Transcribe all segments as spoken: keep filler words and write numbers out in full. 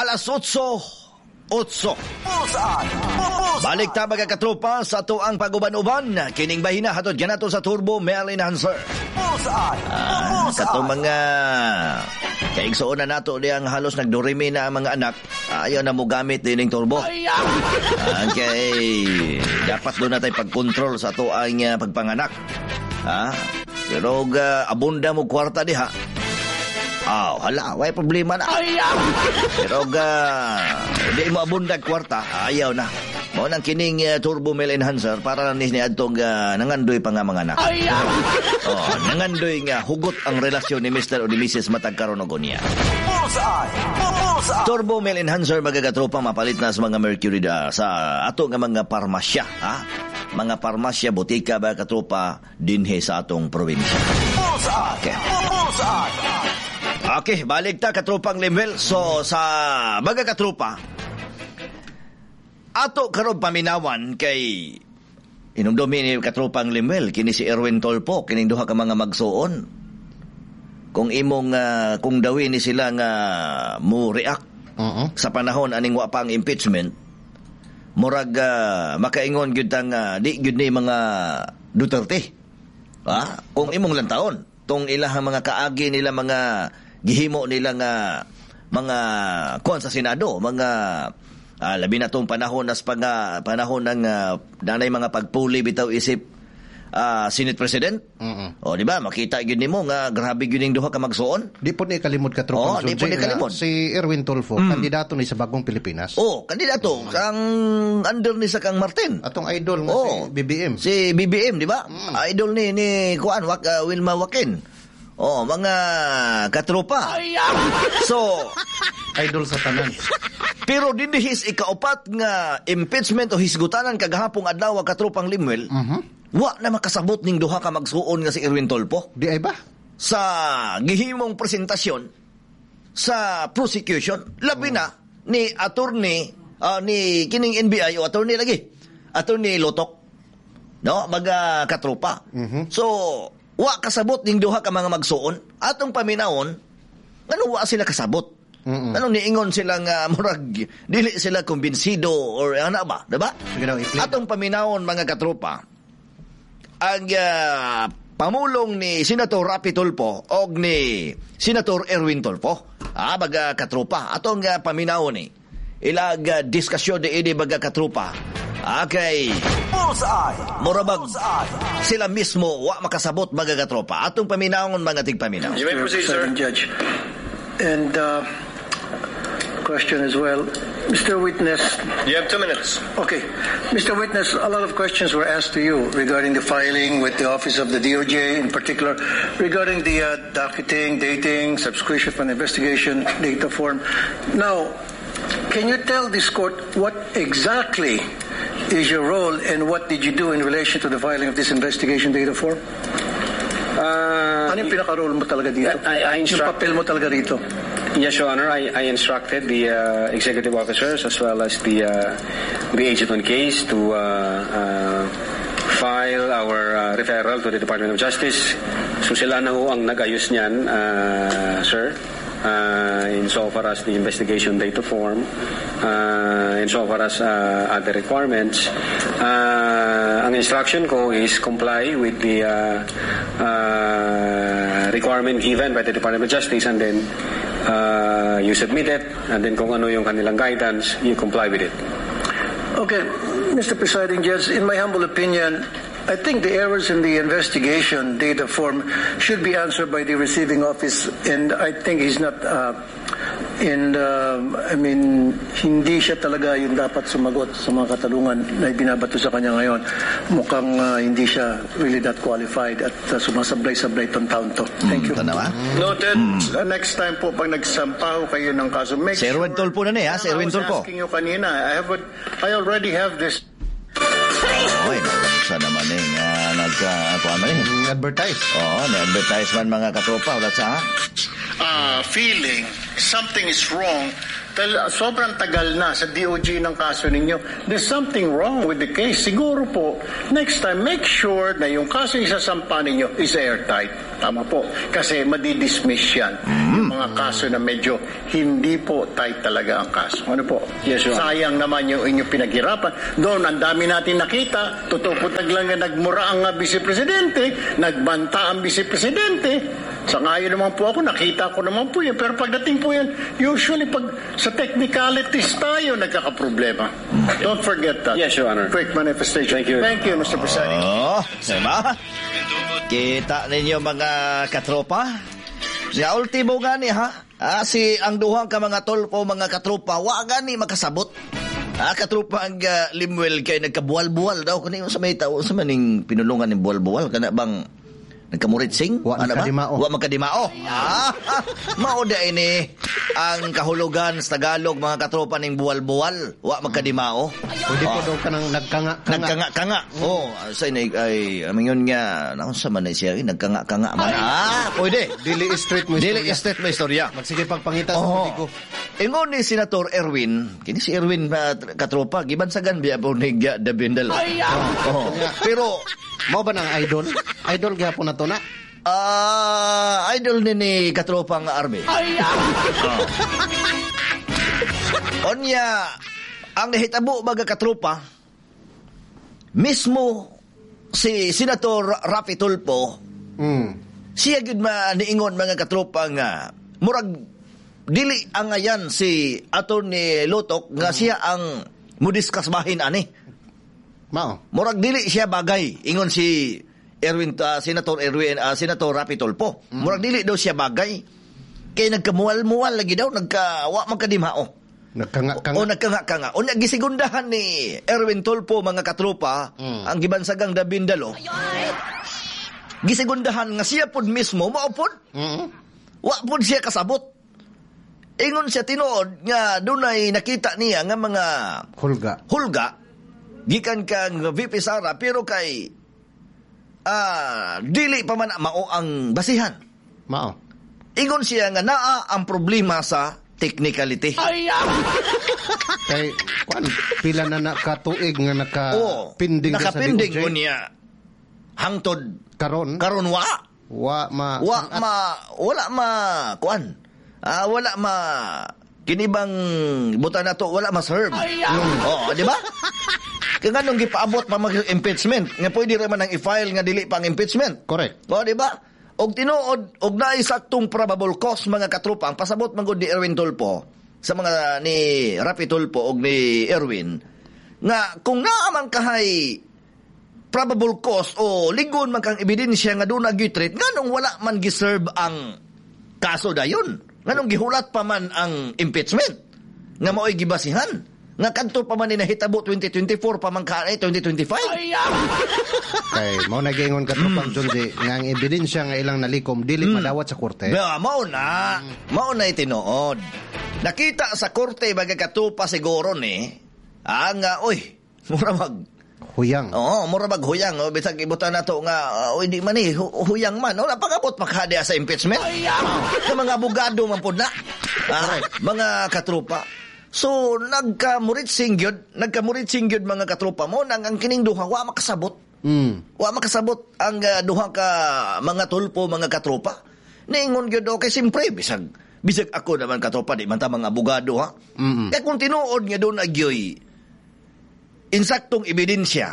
alas otso, otso. Bullseye! Balik ta mga katropa sa tuang paguban-uban. Kining bahina hatod ganato sa Turbo Mail Enhancer. Bullseye! Ah, kato mga kaigsoon na nato diyang halos nagdurimi na ang mga anak. Ayaw na mo gamit din ng turbo. Okay. Dapat doon natin pagkontrol sa tuang uh, pagpanganak. Ha? Pero uh, abunda mo kwarta diha. Oh, hala, may problema na. Pero uh, di mo abunda kwarta, ayaw na. Mo nang kining uh, Turbo Mail Enhancer para ni niadtong uh, nangandoy pa nga mga anak. Oh, nangandoy nga hugot ang relasyon ni Mister o ni Missus matag karon og unya. Bullseye! Bullseye! Turbo Mail Enhancer magagatropa mapalit na sa mga Mercury da, sa ato nga mga parmasya, ha? Mga parmasya, butika ba katropa dinhe sa atong probinsya. Bullseye! Okay. Bullseye! Okay, balik ta katropang level. So sa mga katropa, ato karon paminawan kay inumdumi ni katropang level kini si Erwin Tolpo kining duha ka mga magsuon. Kung imong uh, kung dawi ni sila nga mo react uh-huh. sa panahon aning wa pang impeachment, murag uh, makaingon gyud tang uh, di gyud ni mga Duterte. Ha? Kung imong lantaon, tong ilahang mga kaagi nila mga gihimo nila nga mga kuan sa Senado, mga uh, labi na tong panahon nas pag uh, panahon ng uh, danay mga pagpuli bitaw isip uh, Senate President. Uh-uh. O di ba makita gyud nimo nga grabe gyud ning duha ka magsuon. Di po ni kalimot ka tropang oh, di po ni kalimot. Si Erwin Tolpo, mm. kandidato ni sa Bagong Pilipinas. Oh, kandidato mm. kang under ni sa kang Martin. Atong idol nga oh, si B B M. Si B B M, di ba? Mm. Idol ni ni kuan wak uh, Wilma Joaquin. Oh, mga katropa. So, idol sa tanan. Pero dinihis ikaupat nga impeachment o hisgutanan kagahapong adlaw katropang Limuel. Uh-huh. Wa na makasabot ning duha ka magsuon nga si Erwin Tolpo. Di ay ba? Sa gihimong presentasyon sa prosecution, labi na ni attorney uh, ni kining N B I o attorney lagi. Attorney Lotok. No, mga katropa. Uh-huh. So, wa kasabot ning duha ka mga magsuon atong paminawon ngano wa sila kasabot. Mm-mm. Anong niingon sila nga murag dili sila kumbinsido or ana ba, diba? Atong paminawon mga katropa ang uh, pamulong ni Senator Rapi Tulfo og ni Senator Erwin Tolpo. Ah, baga katropa atong uh, paminawon ni ilag uh, diskusyon di ini baga katropa. Okay. Bullseye! Murabag sila mismo wa makasabot mga katropa. Atong paminawon mga tigpaminaw. You may proceed, sir. Judge. And uh, question as well. Mister Witness. You have two minutes. Okay. Mister Witness, a lot of questions were asked to you regarding the filing with the Office of the D O J, in particular, regarding the uh, docketing, dating, subscription for an investigation data form. Now, can you tell this court what exactly is your role and what did you do in relation to the filing of this investigation data form? Uh, ano yung pinaka-role mo talaga dito? I, I instruct- yung papel mo talaga dito? Yes, Your Honor. I, I instructed the uh, executive officers as well as the uh, the agent on case to uh, uh, file our uh, referral to the Department of Justice. So sila na ho ang nag-ayos niyan, uh, sir. Uh, insofar as the investigation data form, uh, insofar as uh, other requirements, uh, ang instruction ko is comply with the uh, uh, requirement given by the Department of Justice, and then uh, you submit it, and then kung ano yung kanilang guidance, you comply with it. Okay, Mister Presiding Judge, in my humble opinion, I think the errors in the investigation data form should be answered by the receiving office, and I think he's not, uh, in, uh, I mean, hindi siya talaga yung dapat sumagot sa mga katanungan na binabato sa kanya ngayon. Mukhang uh, hindi siya really that qualified at uh, sumasablay-sablay itong taon to. Thank you. Mm, Noted. Mm. Uh, next time po, pag nagsampaw kayo ng kaso, make si Erwin Tolpo na niya, si Erwin Tolpo. I was asking you kanina, I, have a, I already have this. Oy, sa naman eh, uh, nagka, ako naman eh. Advertise. Oo, na-advertise man mga katropa, ulat sa Uh, feeling something is wrong Dahil sobrang tagal na sa D O J ng kaso ninyo. There's something wrong with the case. Siguro po, next time, make sure na yung kaso isasampa ninyo is airtight. Tama po. Kasi madidismiss yan. Yung mga kaso na medyo hindi po tight talaga ang kaso. Ano po? Yes, Your Honor. Sayang naman yung inyong pinaghirapan. Doon, ang dami natin nakita. Totoo po taglang na nagmura ang uh, vice-presidente, nagbanta ang vice-presidente. Sa ngayon naman po ako, nakita ko naman po yan. Pero pagdating po yan, usually pag sa technicalities tayo, nagkakaproblema. Don't forget that. Yes, Your Honor. Quick manifestation. Thank you. Thank you, Mister Presiding. Oh, diba? Kita ninyo mga katropa. Sa ultimo gani ha, ah, si ang duha ka mga tolpo, mga katropa, wa gani makasabot. Ah, katropa ang uh, Limuel kay nagkabuwal-buwal daw kuning sa may tao sa maning pinulungan ng buwal-buwal kana bang nagkamurit sing? Wa ano ba? makadimao. Wa makadimao. Ah, mao da ini ang kahulugan sa Tagalog mga katropa ning buwal-buwal. Wa makadimao. Pwede po daw ka nang nagkanga-kanga. Nagkanga-kanga. Oh, sa inay ay amingon nga naon sa man siya nagkanga-kanga man. Ah, pwede. Dili straight mo Dili istorya. estate mo istorya. Magsige pagpangita sa Oh. politiko. Ingon ni Senator Erwin, kini si Erwin uh, katropa, gibansagan biya po ni Gya Dabindal. Oh. Pero Mao ba nang idol? Idol gyapon na to na. ah idol ni ni katropa nga Army. Oh. Onya ang nahitabo baga katropa mismo si Senator Rapi Tulfo, Mm. siya gid man niingon mga katropa nga murag dili ang ayan si Attorney Lotok nga siya ang mudiskas bahin ani. Mao. Murag dili siya bagay ingon si Erwin uh, Senator Erwin uh, Senator Rapi Tulfo. Murag dili daw siya bagay kay nagkamuwal-muwal lagi daw nagka wa magkadimao. Nagkanga-kanga. O nagkanga-kanga. O nagisigundahan ni Erwin Tulfo mga katropa ang gibansagang Dabindalo. Gisigundahan nga siya pud mismo mao pud. Mm. Wa pud siya kasabot. Ingon siya tinuod nga dunay nakita niya nga mga Hulga. hulga gikan kang V P Sara pero kay ah dili pa man mao ang basihan. Mao. Ingon siya nga naa ang problema sa technicality. Kay kwan pila na nakatuig nga Oo, nakapinding sa nakapinding D O J. mo niya hangtod Karon karon wa wa ma wa ma wala ma kuan. Ah wala ma kinibang buta na to wala ma serve. Oh, di ba? Kaya nga nung gipaabot pa mag-impeachment, nga pwede rin man ang i-file nga dili pa ang impeachment. Correct. O, di ba? Og tinuod, og naisaktong probable cause mga katropa, ang pasabot man gud ni Erwin Tulfo, sa mga ni Rapi Tulfo og ni Erwin, nga kung naaman kahay probable cause o ligon man kang ebidensya nga doon nag-treat, nga nung wala man giserve ang kaso dayon, nga nung gihulat pa man ang impeachment, nga mao'y gibasihan. Nga kanto pa man ni nahitabo twenty twenty-four pa man ka ay twenty twenty-five. Kay mao nagingon ka tropang John J nga ang ebidensya nga ilang nalikom dili madawat sa korte. Ba, mao na. Mao na itinuod. Nakita sa korte baga katupa siguro ni ang uh, oy, mura mag Huyang. Oo, mura mag huyang. O, bisag ibutan na to nga, uh, oy, di man eh, hu- huyang man. Wala pag-abot makahadya sa impeachment. Sa mga abogado man po na. Ah, mga katrupa. So, nagka-muritsing yun, nagka-muritsing yun mga katropa mo, nang ang kining duha, wa makasabot. Mm. Wa makasabot ang uh, duha ka mga tulpo, mga katropa. Niingon yun, okay, simpre, bisag, bisag ako naman katropa, di man ta mga abogado, ha? Mm-mm. Kaya kung tinuod nga doon agyoy, insaktong ebidensya,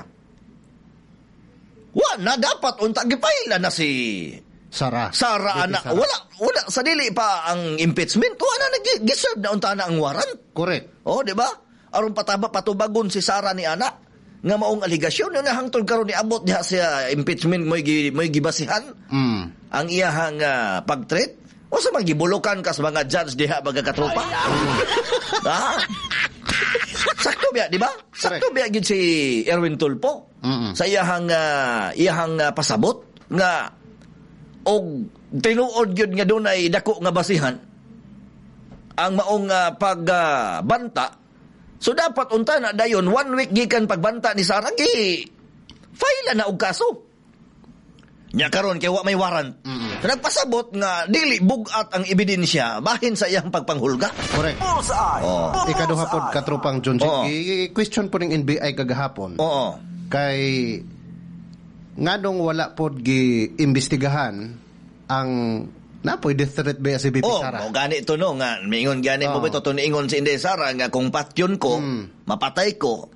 wa na dapat unta gipaila na si Sara. Sara Baby ana Sara. wala wala sa dili pa ang impeachment wa na nag-giserve na unta na ang warrant. Correct. Oh, di ba? Aron pataba patubagon si Sara ni ana nga maong aligasyon nga hangtod karon ni abot diha sa impeachment mo'y gi mo'y gibasihan Mm. ang iyahang uh, pag-treat o sa mga gibulukan kas mga judge diha baga katropa. Ah. Sakto biya, di ba? Sakto biya gid si Erwin Tulfo. Mm-mm. Sa iyahang uh, iyahang uh, pasabot nga og tinuod gyud nga dunay dako nga basihan ang maong uh, pagbanta. Uh, so dapat unta na dayon one week gikan pagbanta ni Sara gi file na og kaso. Nya karon kay wa may warrant. Mm-mm. Nagpasabot nga dili bugat ang ebidensya bahin sa iyang pagpanghulga. Correct. Bullseye. Oh. Ikaduha pod katropang John G. Oo. I-question po ng N B I kagahapon. Oo. Kay nganong wala pod gi-imbestigahan ang napoy death threat ba si B P Oh, Sara. mo gani ito no nga mingon gani mo Oo. bito to niingon si Inday Sara nga kung patyon ko, Hmm. mapatay ko.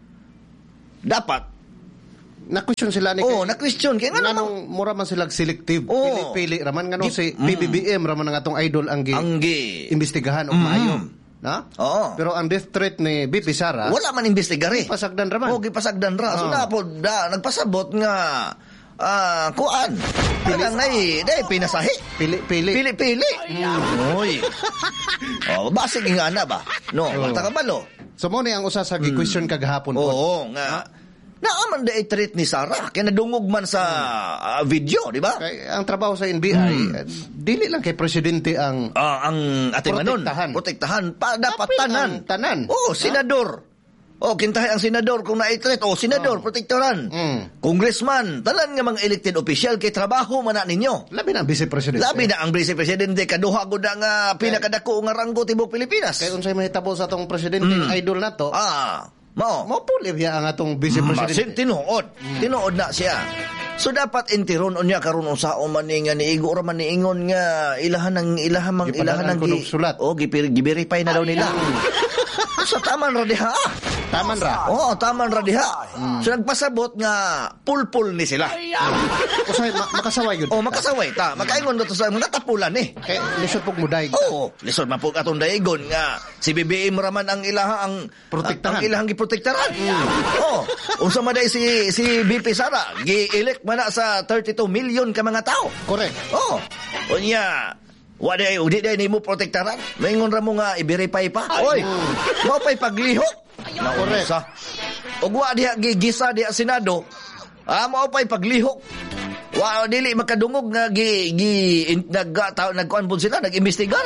Dapat Na-question sila ni oh, na question kay nga naman nganong mura man sila selective. Oo. Pili-pili raman ngano Di- si mm. P B B M raman nga atong idol ang gi ang gi imbestigahan og Mm. maayo. Na? Oo. Pero ang death threat ni B P Sara wala man investigare. pasagdan raman. Oh, gipasagdan ra. So Oo. na po da nagpasabot nga ah kuan. Kanang nay day pinasahi. Pili-pili. Pili-pili. Oy. Oh, basig nga na ba? No, Oo. wala ka balo. So mo ni ang usa sa gi-question kagahapon po. Oo, nga. Naaman da i-treat ni Sarah kaya nadungog man sa ah, video, di ba? Kay ang trabaho sa N B I eh, dili lang kay presidente ang Ah, ang ating anon, Protektahan. protektahan pa dapat Kapil tanan. ang tanan. Oh, senador. Oh, kintahay ang senador kung na-treat. Oh, senador, protektoran. Mm. Congressman, tanan nga mga elected official kay trabaho man na ninyo. labi na ang vice president. Labi na ang vice presidente kaduha gud nga pinakadako nga ranggo tibok Pilipinas. Kay unsay mahitabo sa atong presidente idol nato. Ah, mao. Mo puli biya ang atong vice Masin president. tinuod. Tinuod na siya. So dapat intiron unya karon usa o man ni nga niigo ra man niingon nga ilahan ng ilahan mang ilahan Gipadaan ng ko ng sulat. oh gipir giverify na daw nila. Sa taman ra diha. Taman ra. Oo, taman ra diha. So nagpasabot nga pulpul ni sila. Usay ma- makasaway gyud. Oh, makasaway ta. Makaingon daw to sa mga tapulan eh. Kay lisod pog muday. Oo, lisod man po atong daigon nga si B B M raman ang ilaha ang Protektahan. ang ilahang giprotektaran. Oo. Unsa man day si si B P Sara, gi-elect man na sa thirty-two million ka mga tao. Correct. Oo. Unya, wa day udi day nimo protektaran. Maingon ra mo nga i-verify pa. Oy. Mao pay paglihok. Correct. Sa ug wa diha gigisa diha Senado. Ah, mao pay paglihok. Wa dili makadungog nga gi gi in, nag ta, nagkuan pud sila nag-imbestigar.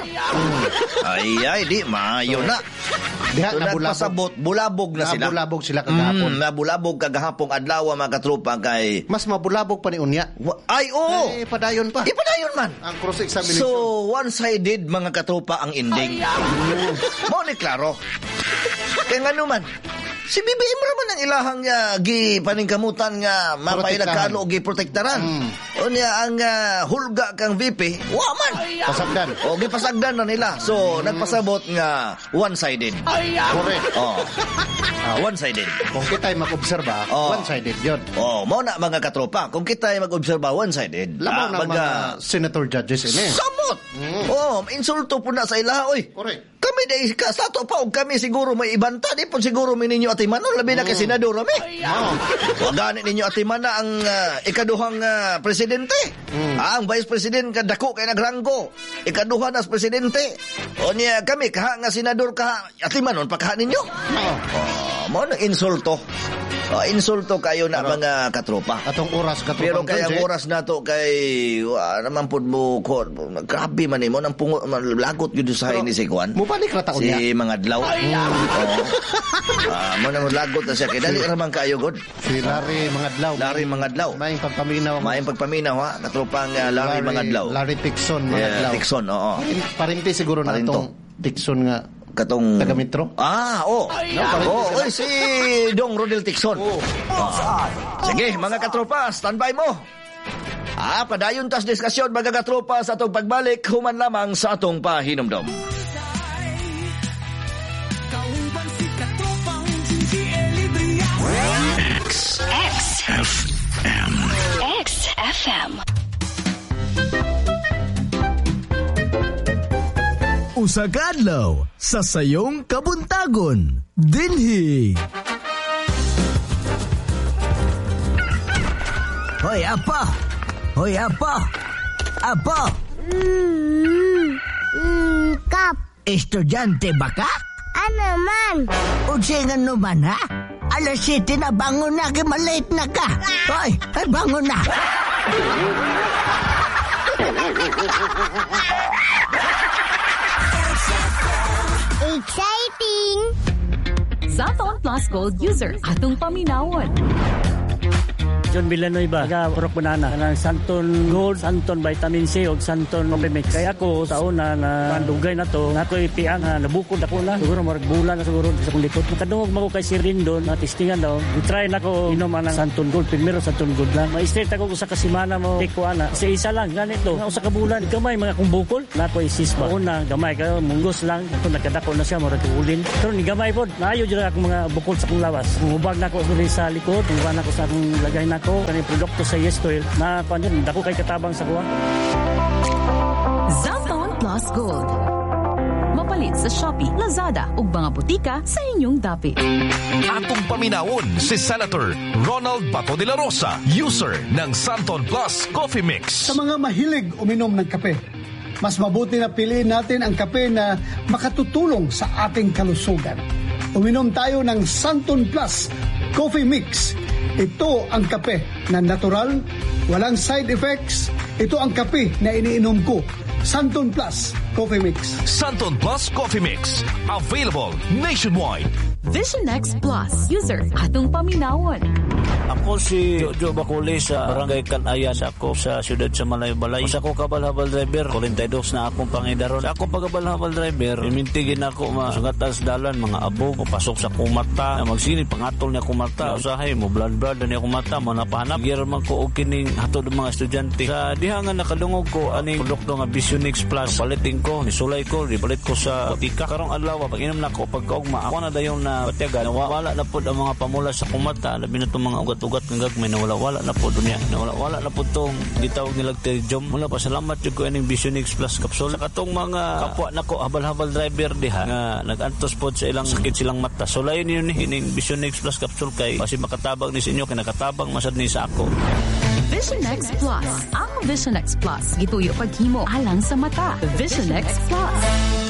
Ay ay di maayo na. Diha So, nabulabog. nagpasabot, bulabog na sila. Nabulabog sila kagahapon. Mm, nabulabog kagahapong adlaw mga katropa kay Mas mabulabog pa ni unya. Wa- ay oo. Eh, padayon pa. Di pa dayon man. Ang cross examination. So, one-sided mga katropa ang ending. Mo ni klaro. Kaya nga naman, si B B M raman ang ilahang nga gi paningkamutan nga Protektahan. mapailag o gi protektaran. Mm. O niya ang ah, hulga kang V P, wa man. Pasagdan. O gipasagdan na nila. So, nagpasabot nga one-sided. Correct. Oh. Ah, one-sided. Kung kita'y mag-obserba, Oh. one-sided yun. Oh, mo na mga katropa. Kung kita ay mag-obserba one-sided, Labaw ah, ng mag- mga ah, senator judges ini. samot. Oh, insulto po na sa ilaha oy. Correct. Kami dahil ka sa to pa og kami siguro may ibanta di po siguro mi ninyo atimanon labi na kay senador mi. Oh. Wa gani ninyo atimana ang ah, ikaduhang ah, presidente. Ah, ang vice president kadako kay nagranggo. Ikaduha na presidente. O niya kami kaha nga senador kaha atimanon pa kaha ninyo. Oh. Oh, mo na insulto. Oh, insulto kayo na mga katropa. Atong oras ka Pero kaya ang oras na to kay wa naman pud mo ko grabe man mo nang pungo man, lagot gyud sa ini si Juan. Mubalik ra taon Si niya. mga adlaw. Oo. Ah, mo nang lagot na siya kay dali ra man kayo god. Si Larry Mangadlaw. Larry Mangadlaw. May pagpaminaw. Maayong pagpaminaw ha, katropang uh, Larry Mangadlaw. Larry Tixon Yeah, Mangadlaw. Tixon, oo. Parinti siguro na Parinto. itong Tixon nga Katong taga Metro. Ah, oh. Oh, oy si Dong Rodel Tixon. Ah. Sige, mga katropa, standby mo. Ah, padayon tas diskusyon mga katropa sa atong pagbalik human lamang sa atong pahinumdom. X F M X F M Usa ka adlaw sa sayong kabuntagon dinhi. Hoy apa? Hoy apa? Apa? Mm, mm, kap. Estudyante ba ka? Ano man? Unsay nga naman ha? Alas siyete na bangon na kay malate na ka. Hoy, ay bangon na. Exciting! Zaton Plus Gold user atong paminawon. John Villanueva, taga Purok Banana. Kanang Santon Gold, Santon Vitamin C o Santon Coffee Mix. Kaya ako sa una na pandugay na to, na ako'y piang na nabukod ako na. Siguro marag bulan na siguro sa kong likod. Makadungog mo ko kay Sir Rindon, na testingan daw. I-try na ko inom ang Santon Gold. Primero Santon Gold lang. Ma-straight ako sa kasimana mo. Take ko ana. Kasi isa lang, ganito. Nga sa kabulan, gamay mga kong bukol. Na ako'y sisba. Una, gamay kayo, munggos lang. Ito nagkadako na siya, marag ulin. Pero ni gamay po, naayo dyan ako mga bukol sa kong lawas. Hubag na ako sa likod, hubag na ako sa akong lagay na ko. Kani produkto sa Yes Oil na paano, dako kay katabang sa kuha. Santon Plus Gold. Mapalit sa Shopee, Lazada ug mga butika sa inyong dapit. Atong paminawon si Senator Ronald Bato de la Rosa, user ng Santon Plus Coffee Mix. Sa mga mahilig uminom ng kape, mas mabuti na piliin natin ang kape na makatutulong sa ating kalusugan. Uminom tayo ng Santon Plus Coffee Mix. Ito ang kape na natural, walang side effects. Ito ang kape na iniinom ko. Santon Plus Coffee Mix. Santon Plus Coffee Mix. Available nationwide. Vision X Plus. User, atong paminawon. Ako si Jojo Baculi sa Barangay Kanayan. Sa ako sa siyudad sa Malay-Balay. Sa ako kabal-habal driver, forty-two na akong pangidaron. Sa ako pagkabal-habal driver, imintigin ako masungatan sa dalan, mga abog, o pasok sa kumata, magsinit, pangatol niya kumata. Usahay mo, blood-blood na niya kumata, mo napahanap. Giraman ko o kining hatod ng mga estudyante. Sa dihangan nakadungog ko, aning produkto nga Vision X Plus, palitin ko, nisulay ko, ribalit ko sa butika. Karong adlaw, pag inom na ko, pagkaugma, ako na dayon na patiaga, nawala na po ang mga pamula sa kumata, labi na itong mga ugat-ugat ng gagmay, nawala-wala na po dunya, nawala-wala na po itong gitawag nilang terjom. Mula pa, salamat yung ko ining Vision X Plus capsule. Sa katong mga kapwa na ko, habal-habal driver diha, nga nag-antos po sa ilang sakit silang mata. So layo niyo ni ining Vision X Plus capsule kay, kasi makatabang ni sa inyo, kaya nakatabang masad ni sa ako. Vision X Plus. Ang Vision X Plus, gituyo paghimo alang sa mata. Vision X Plus.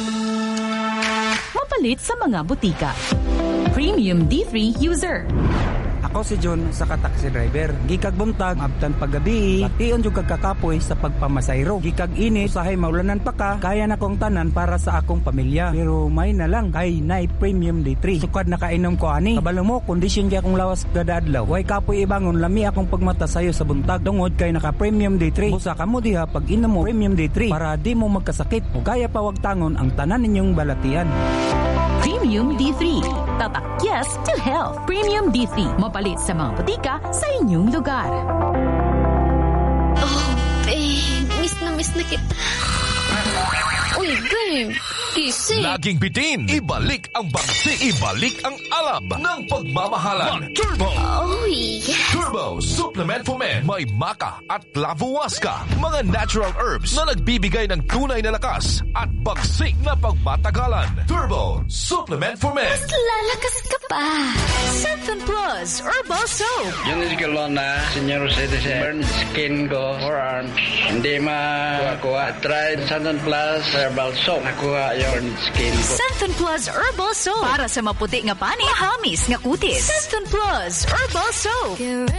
Mapalit sa mga butika. Premium D three user. Ako si John sa taxi driver. Gikag buntag, abtan paggabi, tion jud kagkakapoy sa pagpamasayro. Gikag init, usahay maulanan pa ka, kaya na kong tanan para sa akong pamilya. Pero may na lang, kay Night Premium D three. Sukad nakainom ko ani. Kabalo mo, kondisyon kaya akong lawas kada adlaw. Way kapoy ibangon, lami akong pagmata sayo sa buntag. Tungod kay naka Premium D three. Busa ka mo diha pag inom mo Premium D three para di mo magkasakit. O kaya pawagtangon ang tanan ninyong balatian. Premium D three. Tatak yes to health. Premium D three. Mapalit sa mga butika sa inyong lugar. Oh, babe. Miss na miss na kita. Uy, babe. Gising. Laging bitin. Ibalik ang bagsi. Ibalik ang alab ng pagmamahalan. Turbo. Oh, yes. Turbo Supplement for Men. May maca at lavuasca. Mga natural herbs na nagbibigay ng tunay na lakas at bagsik na pagmatagalan. Turbo Supplement for Men. Mas lalakas ka pa. Santon Plus Herbal Soap. Yun is kalon na senior citizen. Burn skin ko, forearms. Hindi ma-kuha. Tried Santon Plus Herbal Soap. Nakuha yung skin ko. Santon Plus Herbal Soap. Para sa maputi nga pani, hamis nga kutis. Santon Plus Herbal Soap.